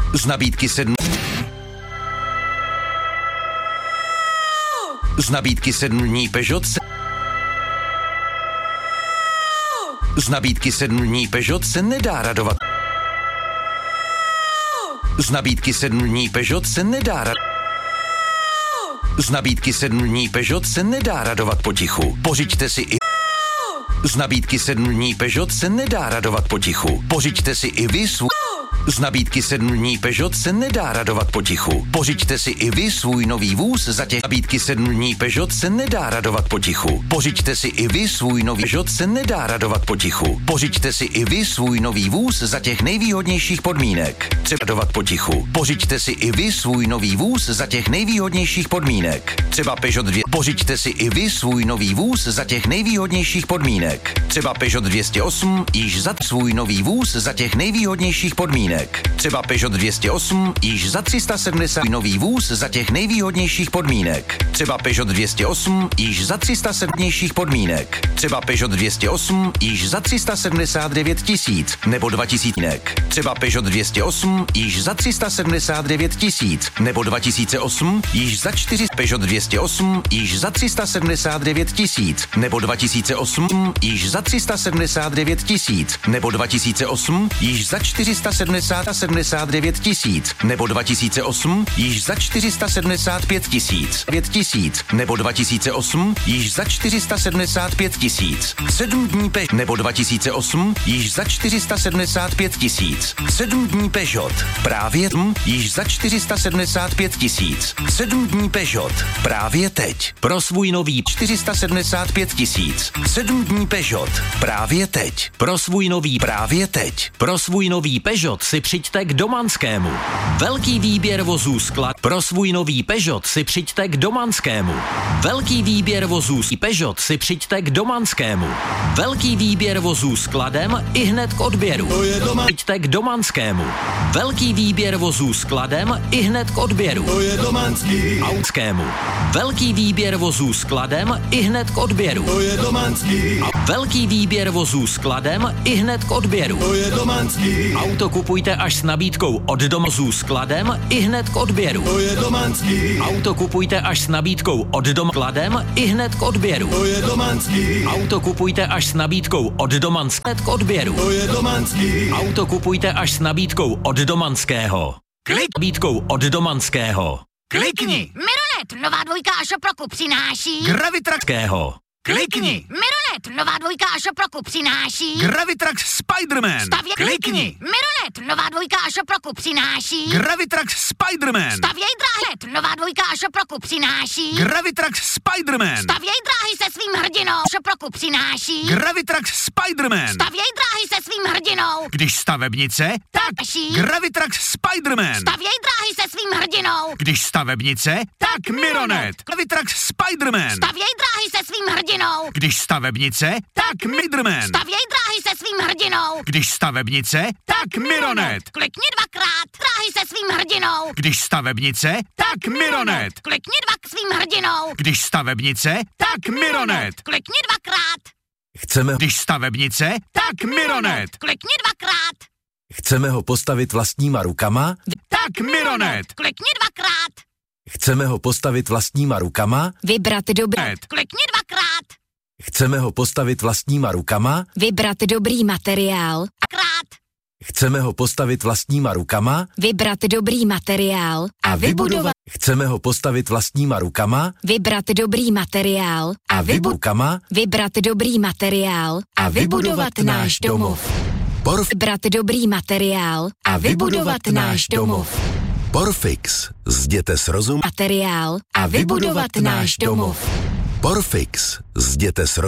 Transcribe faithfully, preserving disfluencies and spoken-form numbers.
Z nabídky sedm... Z nabídky sedm dní Peugeot se... Z nabídky sedm dní Peugeot se nedá radovat. Z nabídky sedm dní Peugeot se nedá radovat. Z nabídky sedm dní Peugeot se nedá radovat potichu. Pořiďte si i... Z nabídky sedm dní Peugeot se nedá radovat potichu. Pořiďte si i vy svůj... Z nabídky sedm dní Peugeot se nedá radovat potichu. Pořiďte si i vy svůj nový vůz za těch... Nabídky sedm dní Peugeot se nedá radovat potichu. Pořiďte si i vy svůj nový... Peugeot se nedá radovat potichu. Pořiďte si i vy svůj nový vůz za těch nejvýhodnějších podmínek. Třeba radovat potichu. Pořiďte si i vy svůj nový vůz za těch nejvýhodnějších podmínek. Třeba Peugeot dvě... Pořiďte si i vy svůj nový vůz za těch nejvýhodnějších podmínek. Třeba Peugeot dvě stě osm již za svůj nový vůz za těch nejvýhodnějších podmínek. Třeba Peugeot dvě stě osm již za tři sta sedmdesát nový vůz za těch nejvýhodnějších podmínek. Třeba Peugeot dvě stě osm již za tři sta sedmdesát podmínek. Třeba Peugeot dvě stě osm již za tři sta sedmdesát devět tisíc nebo dva tisíce. Třeba Peugeot dvě stě osm již za tři sta sedmdesát devět tisíc nebo dva tisíce osm již za čtyři Peugeot dvě stě osm již za tři sta sedmdesát devět tisíc nebo dva tisíce osm již za tři sta sedmdesát devět tisíc nebo dva tisíce osm již za čtyři sta sedmdesát devět tisíc nebo dva tisíce osm již za čtyři sta sedmdesát pět tisíc. pět tisíc nebo dva tisíce osm již za čtyři sta sedmdesát pět tisíc. sedm dní Peugeot nebo dva tisíce osm již za čtyři sta sedmdesát pět tisíc. sedm dní Peugeot právě již za čtyři sta sedmdesát pět tisíc. sedm dní Peugeot právě teď. Pro svůj nový čtyři sta sedmdesát pět tisíc. sedm dní Peugeot právě teď. Pro svůj nový právě teď. Pro svůj nový Peugeot si přijďte k Domanskému. Velký výběr vozů sklad. Pro svůj nový Peugeot si přijďte k Domanskému. Velký výběr vozů s Peugeot si přijďte k Domanskému. Velký výběr vozů skladem i hned k odběru. Přijďte k Domanskému. Velký výběr vozů skladem i hned k odběru. To je Domanský. Autskému. Velký výběr vozů skladem i hned k odběru. To je Domanský. Velký výběr vozů skladem i hned k odběru. To je Domanský. Auto kupujte až s nabídkou od domu skladem i hned k odběru. To je Domanský. Auto kupujte až s nabídkou od domu skladem i hned k odběru. To je Domanský. Auto kupujte až s nabídkou od Domanského k odběru. To je Domanský. Auto kupujte až s nabídkou od Domanského. Klik nabídkou od Domanského. Klikni. Mironet, nová dvojka a šoproku přináší. Gravitraxského. Klikni. Mironet, nová dvojka a šoproku přináší. Gravitrax Spiderman. Stavěj. Klikni. Mironet, nová dvojka a šoproku přináší. Gravitrax Spiderman. Stavěj dráhy, nová dvojka a šoproku přináší. Gravitrax Spiderman. Stavěj dráhy se svým hrdinou. Šoproku přináší. Gravitrax Spiderman. Stavěj dráhy se svým hrdinou. Když stavebnice, tak Gravitrax Spiderman. Stavěj dráhy se svým hrdinou. Když stavebnice, tak Mironet. Gravitrax Spiderman. Stavěj dráhy se svým hrdinou. Když stavebnice, tak Midman. Stavěj dráhy se svým hrdinou. Když stavebnice, tak Mironet. Klikni dvakrát. Dráhy se svým hrdinou. Když stavebnice, tak Mironet. Klikni dva k svým hrdinou. Když stavebnice, tak Mironet. Klikni dvakrát. Chceme, Když stavebnice, tak Mironet. Klikni dvakrát. chceme ho postavit vlastníma rukama? Tak Mironet. Klikni dvakrát. Chceme ho postavit vlastníma rukama? Vybrat dobrý. Klikni dvakrát. Chceme ho postavit vlastníma rukama? Vybrat dobrý materiál. Dvakrát. Chceme ho postavit vlastníma rukama? Vybrat dobrý materiál. A vybudovat. Chceme ho postavit vlastníma rukama? Vybrat dobrý materiál. A vybudovat rukama? Vybrat dobrý materiál. A vybudovat náš domov. Porf- Vybrat dobrý materiál. A vybudovat náš domov. Porfix. Zděte s rozum. Materiál. A vybudovat náš domov. Porfix. Zděte s rozum.